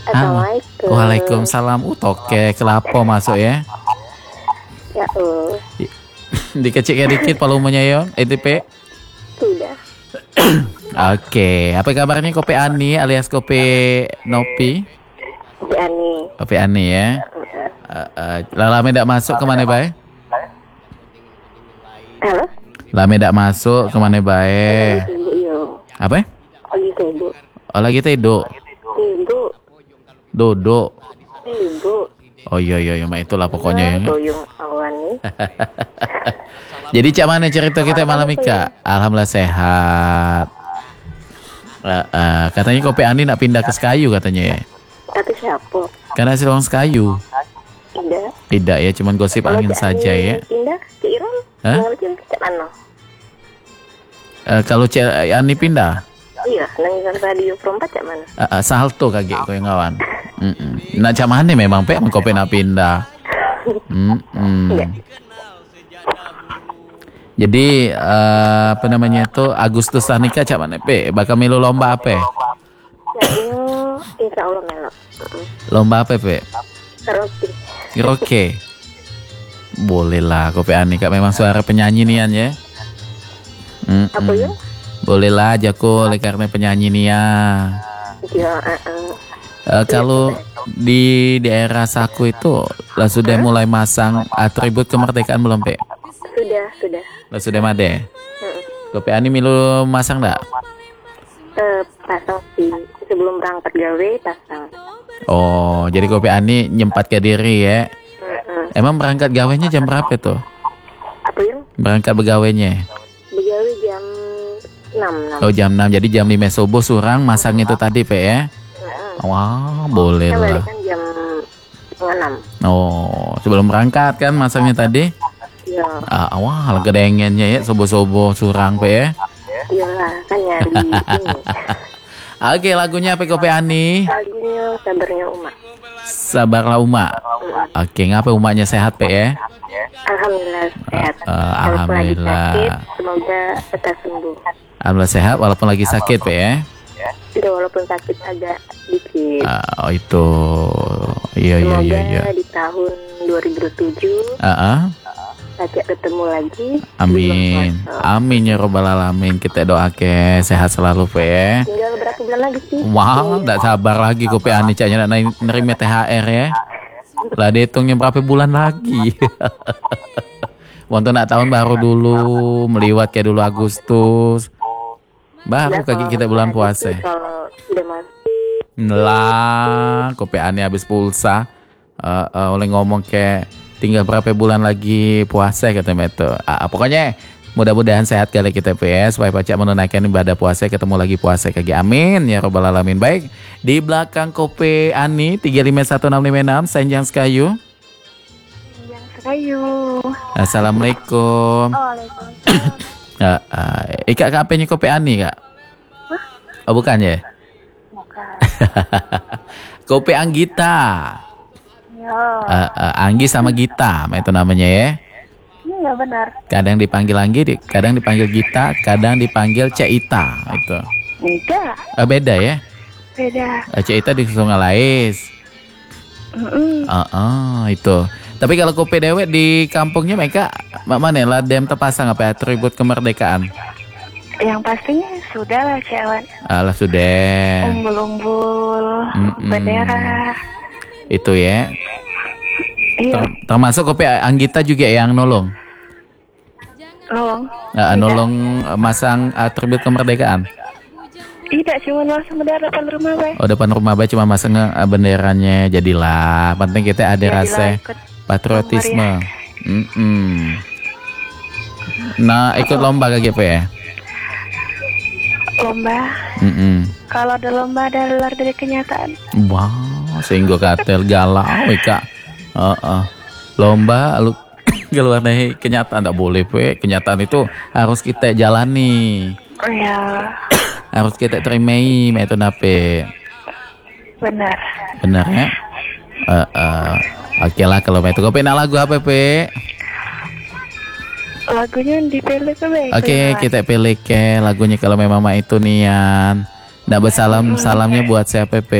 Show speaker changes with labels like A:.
A: Halo.
B: Assalamualaikum.
A: Waalaikumsalam. Toke kelapo masuk ya.
B: Ya,
A: Dikecilkan dikit volumenya yo. ETP.
B: sudah.
A: Oke, apa kabarnya Kopi Ani alias Kopi Nopi?
B: Si Ani.
A: Kopi Ani ya. Lame tidak masuk kemana bae?
B: Halo?
A: Lame tidak masuk kemana bae?
B: Ibu, yo.
A: Apa?
B: Lagi sibuk.
A: Oh lagi tidur.
B: Ibu.
A: Dodo.
B: Ibu.
A: Oh iya mak itulah pokoknya ya.
B: Toyong awan nih.
A: Jadi cak mana cerita kita malam ini Kak? Alhamdulillah sehat. Katanya Kopi Ani nak pindah ke Sekayu katanya ya.
B: Tapi siapa?
A: Karena hasil orang Sekayu.
B: Tidak.
A: Tidak ya, cuman gosip
B: Kalau
A: angin
B: Cak
A: saja
B: Ani
A: ya.
B: Pindah ke Iran.
A: Hah?
B: Ngeliatin ke mana?
A: Kalau Cak Ani pindah,
B: Iya, nangis radio perempat cak mana?
A: salto kaget kau yang kawan. Nak cak mana memang Pak, Kopi nak pindah.
B: Iya.
A: Jadi apa namanya itu Agustus nikah cak mana Pak? Bakal milu lomba apa?
B: Jadinya insya Allah melok.
A: Lomba apa Pak?
B: Karaoke.
A: Oke. Boleh lah Kopi Ani Kak, memang suara penyanyi nian ya.
B: Apa ya?
A: Boleh lah Jako oleh karena penyanyi nia.
B: Ya,
A: Kalau di daerah Saku itu lah sudah mulai masang atribut kemerdekaan belum Pak?
B: sudah.
A: Lah sudah made. Kopi Ani milu masang enggak?
B: Pasang sih. Sebelum berangkat gawe pasang.
A: Oh, jadi Kopi Ani nyempat ke diri ya. Emang berangkat gawenya jam berapa tuh?
B: Apa ya?
A: Berangkat begawenya.
B: Begawe jam 6.
A: Oh, jam 6. Jadi jam 5 subuh surang masang itu tadi Pak ya. Wah, boleh
B: Kita
A: lah.
B: balik kan jam 6.
A: Oh, sebelum berangkat kan masangnya tadi?
B: Ya,
A: Wah, gedengennya ya subuh-subuh surang Pak ya.
B: iyalah kan nyari ini.
A: Oke, lagunya apa Kopi Ani?
B: Lagunya sabarnya Uma.
A: Sabarlah Uma. Oke, ngapa umaknya sehat Pak ya?
B: Alhamdulillah sehat. Walaupun lagi
A: Alhamdulillah.
B: sakit, semoga tetap sembuh.
A: Alhamdulillah sehat walaupun lagi sakit Pak ya.
B: Tidak walaupun sakit agak dikit.
A: Oh itu. Iya.
B: Semoga di tahun 2027 ajak ketemu lagi.
A: Amin. Amin ya robbal alamin. Kita doa ke sehat selalu Pak ya.
B: Tinggal berapa bulan lagi sih?
A: Wah, enggak sabar lagi Kopi Ani caknya nak nerima THR ya. Lah dihitungnya berapa bulan lagi. Waktu nak tahun baru dulu, meliwat kayak dulu Agustus. Baru kaki kita bulan puasa.
B: Kalau udah masuk.
A: Lah, Kopi Ani habis pulsa. Oleh ngomong kayak tinggal berapa bulan lagi puasa katanya itu. Pokoknya mudah-mudahan sehat kali kita PS supaya Pacak menunaikan ibadah puasa, ketemu lagi puasa kaki. Amin ya robbal alamin. Baik, di belakang Kopi Ani 351656 Senjang Sekayu.
B: Yang Sekayu.
A: Assalamualaikum.
B: Waalaikumsalam.
A: Ika KP-nya Kopi Ani Kak? Oh bukan ya?
B: Bukan.
A: Kopi Anggita.
B: Ya.
A: Anggi sama Gita, itu namanya ya.
B: Iya benar.
A: Kadang dipanggil Anggi, kadang dipanggil Gita, kadang dipanggil Ceita itu.
B: Enggak.
A: Beda ya?
B: Beda.
A: Ceita di Sungai Lais. Itu. Tapi kalau kopi dewek di kampungnya mereka mana lah dem terpasang apa atribut kemerdekaan?
B: Yang pastinya sudah lah cewek.
A: Alah sudah.
B: Umbul-umbul, bendera.
A: Itu ya.
B: Iya.
A: Termasuk kopi Anggita juga yang nolong. Nolong masang atribut kemerdekaan.
B: Tidak, cuma masang bendera depan rumah, Bay.
A: Oh, depan rumah Bay cuma masang benderanya. Jadilah, penting kita ada rasa patriotisme. Nah, ikut lomba kayak apa ya?
B: Lomba. Kalau ada lomba ada luar dari kenyataan.
A: Wow, sehingga katel galau, Kak. Lomba lu keluar dari kenyataan tak boleh, Pe. Kenyataan itu harus kita jalani.
B: Oh ya.
A: Harus kita terimai, itu nape?
B: Benar.
A: Benar ya? Oke lah kalau itu. Kau pengen lagu apa, Pe?
B: Lagunya dipilih tuh, Bay.
A: Oke, kita pilih ke lagunya kalau memang itu nian. Nggak bersalam salamnya buat siapa, Pe?